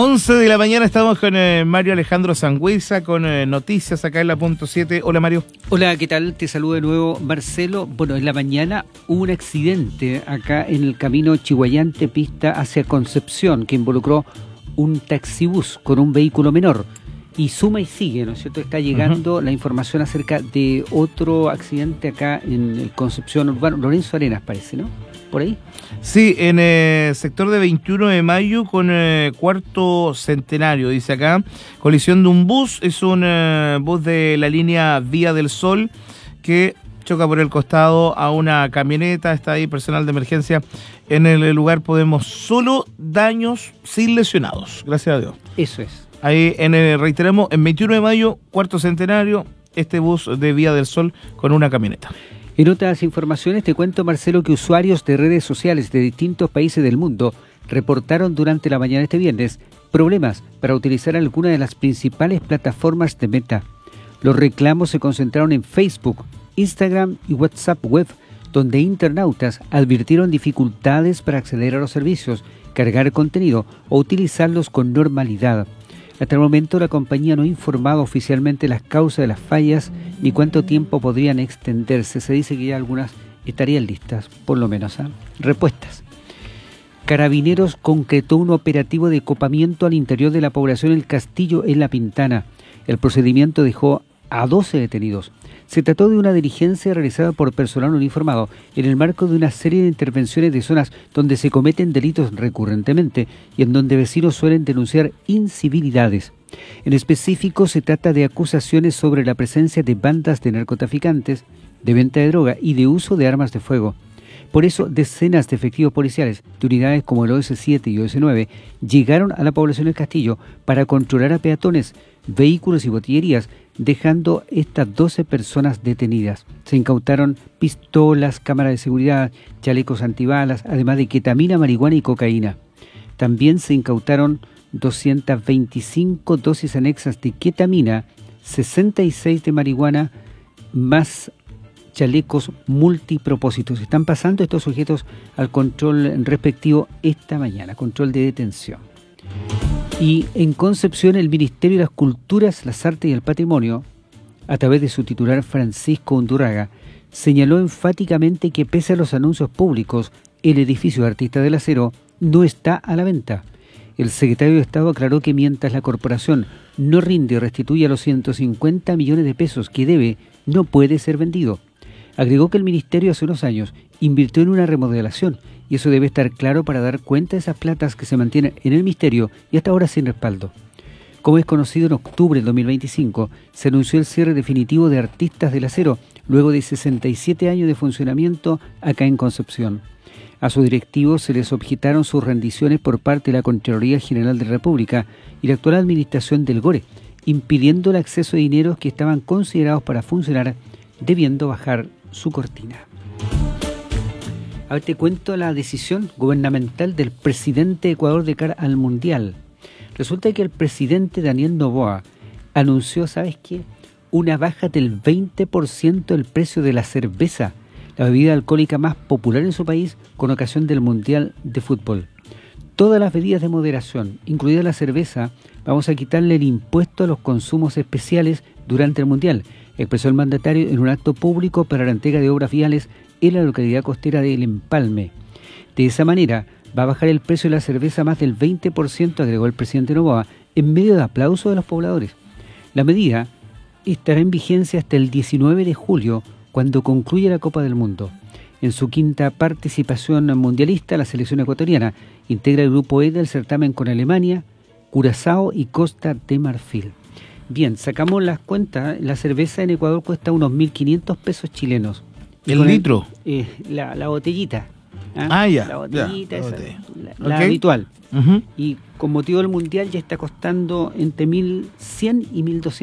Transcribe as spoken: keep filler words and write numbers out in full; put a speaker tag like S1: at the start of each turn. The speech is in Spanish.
S1: once de la mañana estamos con eh, Mario Alejandro Sangüesa con eh, noticias acá en la punto siete. Hola, Mario.
S2: Hola, ¿qué tal? Te saludo de nuevo, Marcelo. Bueno, en la mañana hubo un accidente acá en el camino Chihuayante pista hacia Concepción que involucró un taxibús con un vehículo menor. Y suma y sigue, ¿no es cierto? Está llegando uh-huh. la información acerca de otro accidente acá en el Concepción Urbano. Lorenzo Arenas parece, ¿no? ¿Por ahí?
S1: Sí, en el sector de veintiuno de mayo con eh, cuarto centenario, dice acá. Colisión de un bus, es un eh, bus de la línea Vía del Sol que choca por el costado a una camioneta. Está ahí personal de emergencia en el lugar. Podemos solo daños sin lesionados, gracias a Dios.
S2: Eso es.
S1: Ahí en el, reiteramos, en veintiuno de mayo, cuarto centenario, este bus de Vía del Sol con una camioneta.
S2: En otras informaciones te cuento, Marcelo, que usuarios de redes sociales de distintos países del mundo reportaron durante la mañana este viernes problemas para utilizar alguna de las principales plataformas de Meta. Los reclamos se concentraron en Facebook, Instagram y WhatsApp Web, donde internautas advirtieron dificultades para acceder a los servicios, cargar contenido o utilizarlos con normalidad. Hasta el momento la compañía no ha informado oficialmente las causas de las fallas ni cuánto tiempo podrían extenderse. Se dice que ya algunas estarían listas, por lo menos, ¿eh? Repuestas. Carabineros concretó un operativo de copamiento al interior de la población El Castillo en La Pintana. El procedimiento dejó a doce detenidos. Se trató de una diligencia realizada por personal uniformado en el marco de una serie de intervenciones de zonas donde se cometen delitos recurrentemente y en donde vecinos suelen denunciar incivilidades. En específico, se trata de acusaciones sobre la presencia de bandas de narcotraficantes, de venta de droga y de uso de armas de fuego. Por eso, decenas de efectivos policiales de unidades como el O S siete y O S nueve llegaron a la población del Castillo para controlar a peatones, vehículos y botillerías, dejando estas doce personas detenidas. Se incautaron pistolas, cámaras de seguridad, chalecos antibalas, además de ketamina, marihuana y cocaína. También se incautaron doscientas veinticinco dosis anexas de ketamina, sesenta y seis de marihuana, más chalecos multipropósitos. Están pasando estos sujetos al control respectivo esta mañana, control de detención. Y en Concepción, el Ministerio de las Culturas, las Artes y el Patrimonio, a través de su titular Francisco Undurraga, señaló enfáticamente que pese a los anuncios públicos, el edificio de Artistas del Acero no está a la venta. El secretario de Estado aclaró que mientras la corporación no rinde y restituya los ciento cincuenta millones de pesos que debe, no puede ser vendido. Agregó que el Ministerio hace unos años invirtió en una remodelación y eso debe estar claro para dar cuenta de esas platas que se mantienen en el Ministerio y hasta ahora sin respaldo. Como es conocido, en octubre del dos mil veinticinco se anunció el cierre definitivo de Artistas del Acero luego de sesenta y siete años de funcionamiento acá en Concepción. A sus directivos se les objetaron sus rendiciones por parte de la Contraloría General de la República y la actual administración del Gore, impidiendo el acceso de dineros que estaban considerados para funcionar, debiendo bajar su cortina. A ver, te cuento la decisión gubernamental del presidente de Ecuador de cara al Mundial. Resulta que el presidente Daniel Noboa anunció, ¿sabes qué?, una baja del veinte por ciento del precio de la cerveza, la bebida alcohólica más popular en su país con ocasión del Mundial de Fútbol. Todas las bebidas de moderación, incluida la cerveza, vamos a quitarle el impuesto a los consumos especiales durante el Mundial, expresó el mandatario en un acto público para la entrega de obras viales en la localidad costera de El Empalme. De esa manera, va a bajar el precio de la cerveza más del veinte por ciento, agregó el presidente Noboa, en medio de aplausos de los pobladores. La medida estará en vigencia hasta el diecinueve de julio, cuando concluya la Copa del Mundo. En su quinta participación mundialista, la selección ecuatoriana integra el grupo E del certamen con Alemania, Curazao y Costa de Marfil. Bien, sacamos las cuentas. La cerveza en Ecuador cuesta unos mil quinientos pesos chilenos.
S1: ¿El litro?
S2: El, eh, la, la botellita. ¿ah?
S1: ah, ya.
S2: La botellita,
S1: ya,
S2: esa,
S1: botella.
S2: la, la
S1: okay.
S2: habitual.
S1: Uh-huh.
S2: Y con motivo del Mundial ya está costando entre mil cien y mil doscientos.